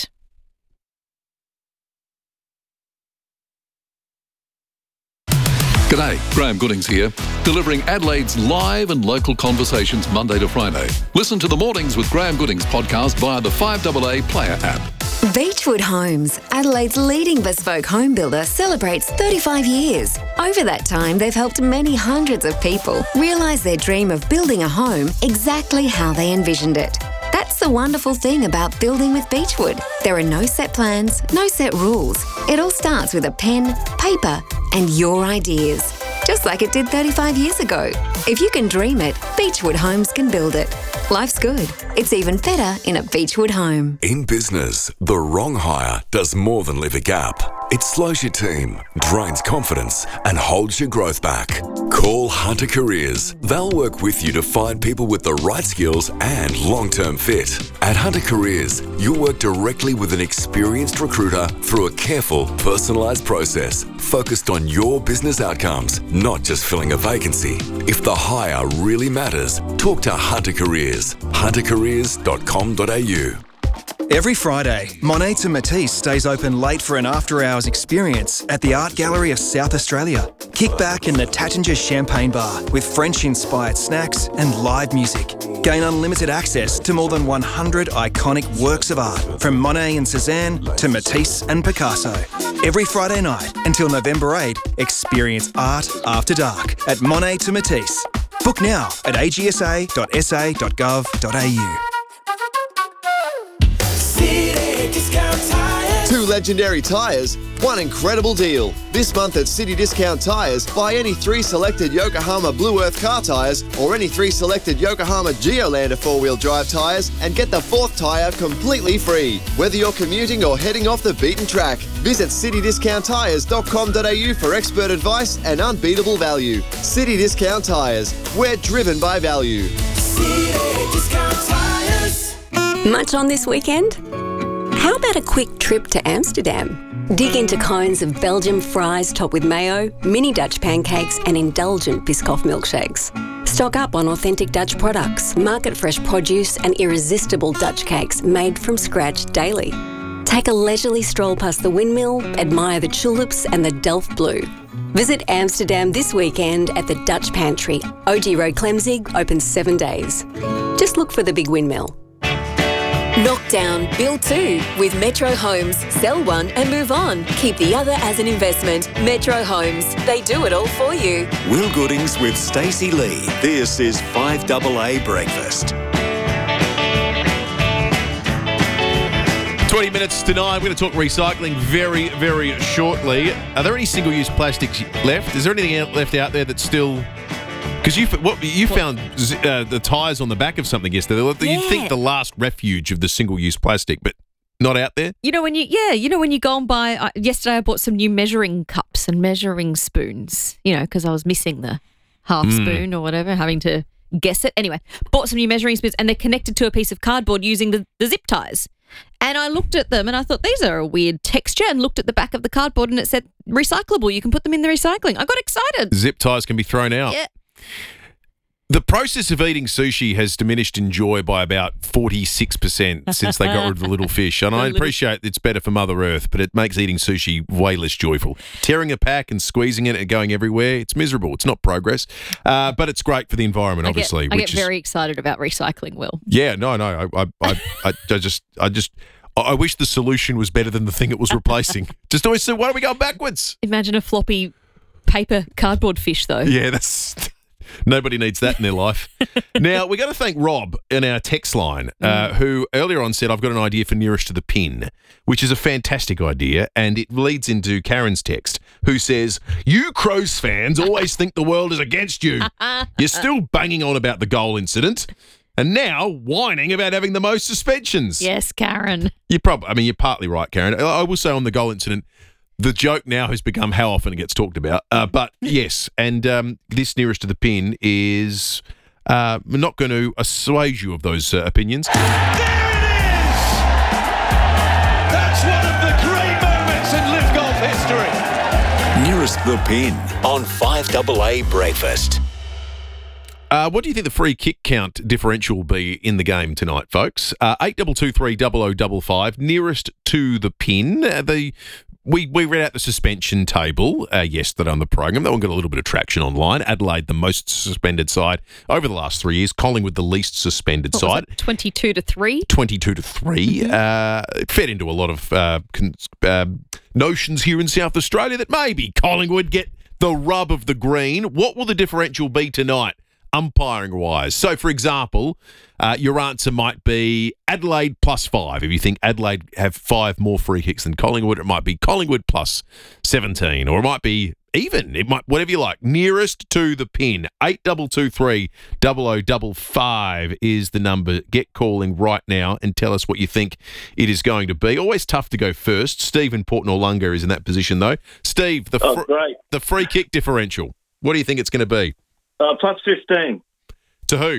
G'day, Graham Goodings here, delivering Adelaide's live and local conversations Monday to Friday. Listen to the Mornings with Graham Goodings podcast via the 5AA Player app. Beechwood Homes, Adelaide's leading bespoke home builder, celebrates 35 years. Over that time, they've helped many hundreds of people realise their dream of building a home exactly how they envisioned it. That's the wonderful thing about building with Beechwood. There are no set plans, no set rules. It all starts with a pen, paper, and your ideas. Just like it did 35 years ago. If you can dream it, Beechwood Homes can build it. Life's good. It's even better in a Beechwood home. In business, the wrong hire does more than leave a gap. It slows your team, drains confidence, and holds your growth back. Call Hunter Careers. They'll work with you to find people with the right skills and long-term fit. At Hunter Careers, you'll work directly with an experienced recruiter through a careful, personalised process focused on your business outcomes, not just filling a vacancy. If the hire really matters, talk to Hunter Careers. huntercareers.com.au. Every Friday, Monet to Matisse stays open late for an after-hours experience at the Art Gallery of South Australia. Kick back in the Tattinger Champagne Bar with French-inspired snacks and live music. Gain unlimited access to more than 100 iconic works of art, from Monet and Cézanne to Matisse and Picasso. Every Friday night until November 8, experience art after dark at Monet to Matisse. Book now at agsa.sa.gov.au. Two legendary tyres, one incredible deal. This month at City Discount Tyres, buy any 3 selected Yokohama Blue Earth car tyres or any 3 selected Yokohama Geolander 4-wheel drive tyres and get the 4th tyre completely free. Whether you're commuting or heading off the beaten track, visit citydiscounttyres.com.au for expert advice and unbeatable value. City Discount Tyres, we're driven by value. City Discount Tyres. Much on this weekend? How about a quick trip to Amsterdam? Dig into cones of Belgian fries topped with mayo, mini Dutch pancakes and indulgent Biscoff milkshakes. Stock up on authentic Dutch products, market-fresh produce and irresistible Dutch cakes made from scratch daily. Take a leisurely stroll past the windmill, admire the tulips and the Delft Blue. Visit Amsterdam this weekend at the Dutch Pantry. OG Road Clemzig, open 7 days. Just look for the big windmill. Knock down, build 2 with Metro Homes. Sell one and move on. Keep the other as an investment. Metro Homes. They do it all for you. Will Goodings with Stacey Lee. This is 5AA Breakfast. 20 minutes to 9. We're going to talk recycling very, very shortly. Are there any single-use plastics left? Is there anything left out there that's still... Because you found the tyres on the back of something yesterday. You'd think the last refuge of the single-use plastic, but not out there. You know when you go and buy. Yesterday I bought some new measuring cups and measuring spoons. Because I was missing the half spoon or whatever, having to guess it. Anyway, bought some new measuring spoons, and they're connected to a piece of cardboard using the zip ties. And I looked at them and I thought, these are a weird texture, and looked at the back of the cardboard and it said recyclable. You can put them in the recycling. I got excited. Zip ties can be thrown out. Yeah. The process of eating sushi has diminished in joy by about 46% since they got rid of the little fish. And I appreciate it's better for Mother Earth, but it makes eating sushi way less joyful. Tearing a pack and squeezing it and going everywhere, it's miserable. It's not progress. But it's great for the environment, obviously. I get very excited about recycling, Will. Yeah, no. I wish the solution was better than the thing it was replacing. Just always say, why don't we go backwards? Imagine a floppy paper cardboard fish, though. Yeah, nobody needs that in their life. Now, we've got to thank Rob in our text line, who earlier on said, I've got an idea for nearest to the pin, which is a fantastic idea, and it leads into Karen's text, who says, you Crows fans always think the world is against you. You're still banging on about the goal incident, and now whining about having the most suspensions. Yes, Karen. You're partly right, Karen. I will say on the goal incident, the joke now has become how often it gets talked about. But yes, and this nearest to the pin is not going to assuage you of those opinions. There it is! That's one of the great moments in Live Golf history. Nearest the pin on 5AA Breakfast. What do you think the free kick count differential will be in the game tonight, folks? 8223 nearest to the pin. We read out the suspension table yesterday on the program. That one got a little bit of traction online. Adelaide, the most suspended side over the last 3 years. Collingwood, the least suspended side. 22-3? 22-3. It fed into a lot of notions here in South Australia that maybe Collingwood get the rub of the green. What will the differential be tonight? umpiring-wise. So, for example, your answer might be Adelaide +5. If you think Adelaide have 5 more free kicks than Collingwood, it might be Collingwood +17, or it might be even. It might, whatever you like. Nearest to the pin. 8223 0055 is the number. Get calling right now and tell us what you think it is going to be. Always tough to go first. Steve in Port Noarlunga is in that position, though. Steve, the free kick differential. What do you think it's going to be? +15. To who?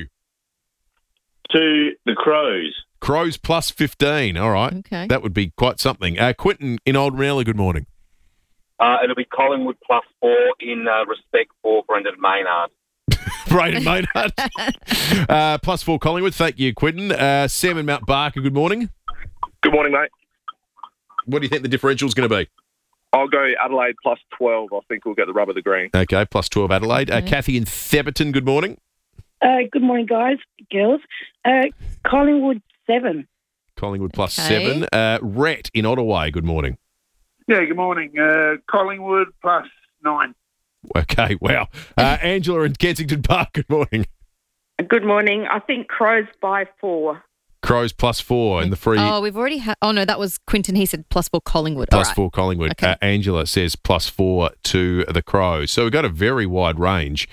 To the Crows. Crows +15. All right. Okay. That would be quite something. Quinton in Old Ranelagh, good morning. It'll be Collingwood +4 in respect for Brendan Maynard. Brendan Maynard. +4 Collingwood. Thank you, Quinton. Sam in Mount Barker, good morning. Good morning, mate. What do you think the differential is going to be? I'll go Adelaide +12. I think we'll get the rub of the green. Okay, +12 Adelaide. Kathy in Theberton, good morning. Good morning, guys, girls. Collingwood 7. Collingwood +7. Rhett in Ottawa, good morning. Yeah, good morning. Collingwood +9. Okay, wow. Angela in Kensington Park, good morning. Good morning. I think Crows by 4. Crows +4 in the free. Oh, we've already had. Oh no, that was Quinton. He said +4 Collingwood. +4 Collingwood. Okay. Angela says +4 to the Crows. So we've got a very wide range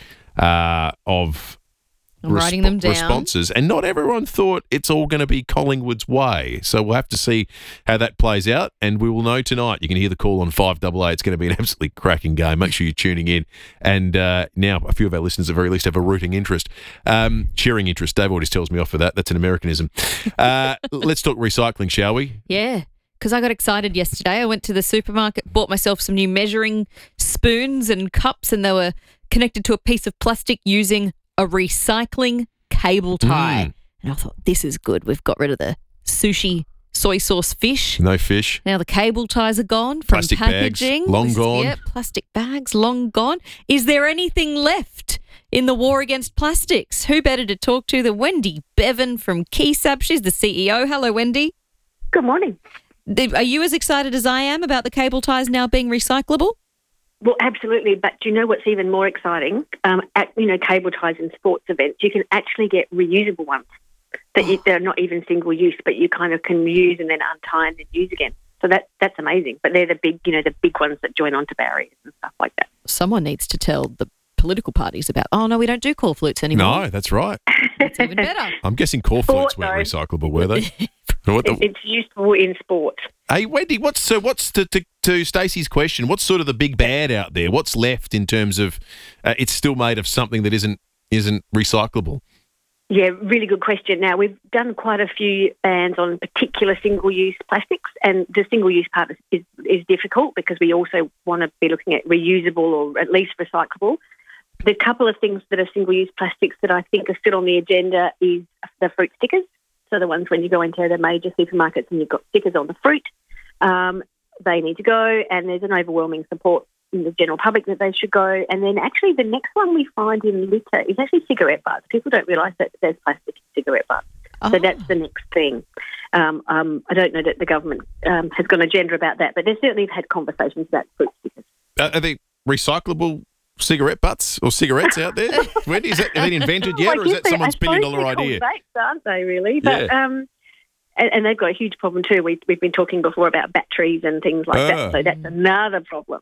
of I'm writing them down. Responses, and not everyone thought it's all going to be Collingwood's way. So we'll have to see how that plays out, and we will know tonight. You can hear the call on 5AA. It's going to be an absolutely cracking game. Make sure you're tuning in. And now a few of our listeners at very least have a rooting interest. Cheering interest. Dave always tells me off for that. That's an Americanism. Let's talk recycling, shall we? Yeah. Because I got excited yesterday. I went to the supermarket, bought myself some new measuring spoons and cups, and they were connected to a piece of plastic using a recycling cable tie. And I thought, this is good. We've got rid of the sushi soy sauce fish. No fish. Now the cable ties are gone from plastic packaging. Bags, long gone. Yeah, plastic bags, long gone. Is there anything left in the war against plastics? Who better to talk to than Wendy Bevan from KeySab? She's the CEO. Hello, Wendy. Good morning. Are you as excited as I am about the cable ties now being recyclable? Well, absolutely. But do you know what's even more exciting? At cable ties in sports events, you can actually get reusable ones they're not even single use, but you kind of can use and then untie and then use again. So that's amazing. But they're the big ones that join onto barriers and stuff like that. Someone needs to tell the political parties about, oh, no, we don't do call flutes anymore. No, that's right. That's even better. I'm guessing call flutes weren't recyclable, were they? It's useful in sport. Hey, Wendy, what's to Stacey's question, what's sort of the big bad out there? What's left in terms of it's still made of something that isn't recyclable? Yeah, really good question. Now, we've done quite a few bans on particular single-use plastics, and the single-use part is difficult because we also want to be looking at reusable or at least recyclable. The couple of things that are single-use plastics that I think are still on the agenda is the fruit stickers. So the ones when you go into the major supermarkets and you've got stickers on the fruit, they need to go, and there's an overwhelming support in the general public that they should go. And then actually the next one we find in litter is actually cigarette butts. People don't realise that there's plastic in cigarette butts. Oh. So that's the next thing. I don't know that the government has got an agenda about that, but they certainly have had conversations about fruit stickers. Are they recyclable cigarette butts or cigarettes out there? Wendy, have they been invented yet, or is that someone's $1 billion idea? Vapes, aren't they, really? But, yeah. And they've got a huge problem too. We've been talking before about batteries and things like that, so that's another problem.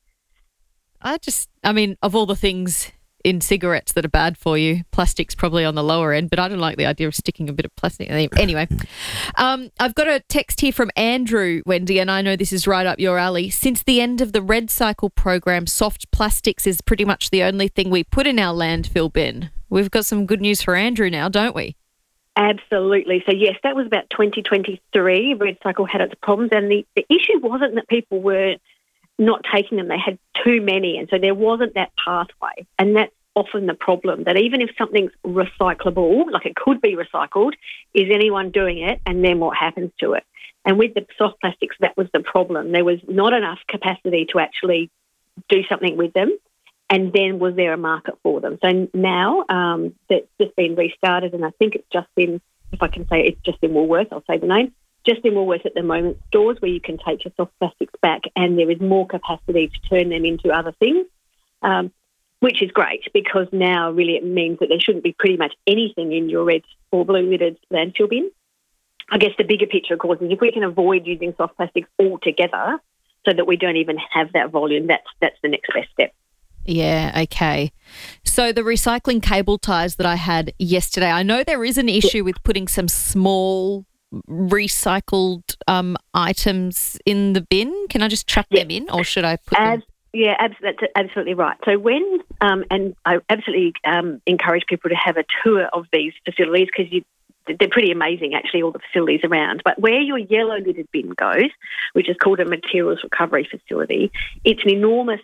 Of all the things in cigarettes that are bad for you, plastic's probably on the lower end, but I don't like the idea of sticking a bit of plastic. Anyway, I've got a text here from Andrew, Wendy, and I know this is right up your alley. Since the end of the Red Cycle program, soft plastics is pretty much the only thing we put in our landfill bin. We've got some good news for Andrew now, don't we? Absolutely. So, yes, that was about 2023. Red Cycle had its problems, and the issue wasn't that people were not taking them. They had too many, and so there wasn't that pathway. And that's often the problem, that even if something's recyclable, like it could be recycled, is anyone doing it, and then what happens to it? And with the soft plastics, that was the problem. There was not enough capacity to actually do something with them, and then was there a market for them? So now that's just been restarted, and I think it's just in, if I can say it's just in Woolworths, I'll say the name, just in Woolworths at the moment, stores where you can take your soft plastics back, and there is more capacity to turn them into other things. which is great because now really it means that there shouldn't be pretty much anything in your red or blue lidded landfill bin. I guess the bigger picture, of course, is if we can avoid using soft plastics altogether so that we don't even have that volume, that's the next best step. Yeah, okay. So the recycling cable ties that I had yesterday, I know there is an issue with putting some small recycled items in the bin. Can I just chuck them in or should I put them? Yeah, that's absolutely right. So when, and I absolutely encourage people to have a tour of these facilities because they're pretty amazing, actually, all the facilities around. But where your yellow lidded bin goes, which is called a materials recovery facility, it's an enormous,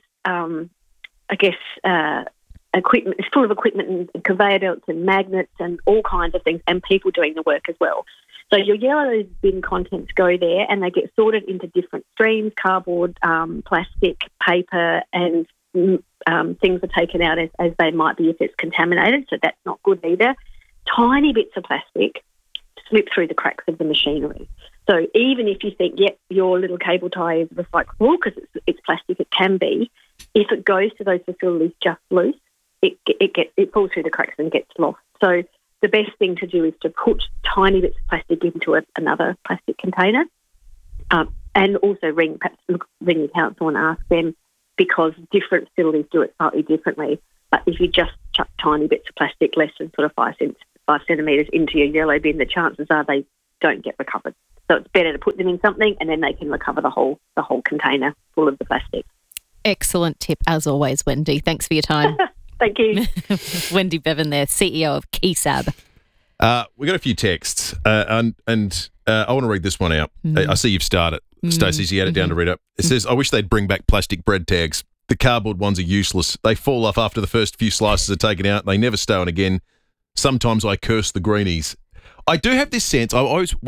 equipment. It's full of equipment and conveyor belts and magnets and all kinds of things and people doing the work as well. So your yellow bin contents go there and they get sorted into different streams, cardboard, plastic, paper, and things are taken out as they might be if it's contaminated, so that's not good either. Tiny bits of plastic slip through the cracks of the machinery. So even if you think, yep, your little cable tie is recyclable because it's plastic, it can be, if it goes to those facilities just loose, it falls through the cracks and gets lost. So the best thing to do is to put tiny bits of plastic into another plastic container and also ring the council and ask them because different facilities do it slightly differently. But if you just chuck tiny bits of plastic less than sort of 5 centimetres into your yellow bin, the chances are they don't get recovered. So it's better to put them in something and then they can recover the whole container full of the plastic. Excellent tip, as always, Wendy. Thanks for your time. Thank you. Wendy Bevan there, CEO of KeySab. We got a few texts, and I want to read this one out. I see you've started, Stacey, so you had it down to read up. It says, I wish they'd bring back plastic bread tags. The cardboard ones are useless. They fall off after the first few slices are taken out. They never stay on again. Sometimes I curse the greenies. I do have this sense,